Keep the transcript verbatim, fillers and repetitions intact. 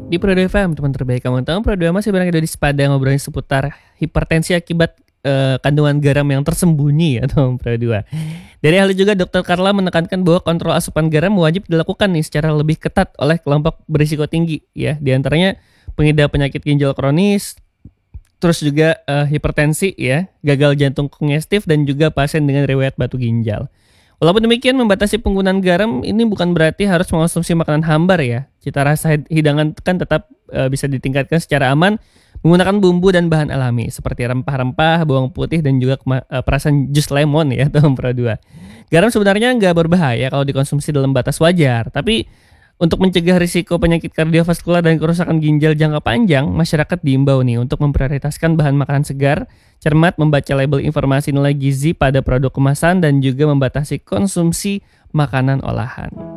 Di Pro dua F M, teman terbaik kamu tahu. Pro dua masih banyak di pada ngobrolin seputar hipertensi akibat eh, kandungan garam yang tersembunyi ya teman Pro dua. Dari ahli juga dokter Carla menekankan bahwa kontrol asupan garam wajib dilakukan nih secara lebih ketat oleh kelompok berisiko tinggi ya. Di antaranya pengidap penyakit ginjal kronis, terus juga eh, hipertensi ya, gagal jantung kongestif dan juga pasien dengan riwayat batu ginjal. Walaupun demikian, membatasi penggunaan garam ini bukan berarti harus mengonsumsi makanan hambar ya. Cita rasa hidangan kan tetap e, bisa ditingkatkan secara aman menggunakan bumbu dan bahan alami seperti rempah-rempah, bawang putih dan juga kema- e, perasan jus lemon ya, teman Pro dua. Garam sebenarnya nggak berbahaya kalau dikonsumsi dalam batas wajar, tapi untuk mencegah risiko penyakit kardiovaskular dan kerusakan ginjal jangka panjang, masyarakat diimbau nih untuk memprioritaskan bahan makanan segar, cermat membaca label informasi nilai gizi pada produk kemasan dan juga membatasi konsumsi makanan olahan.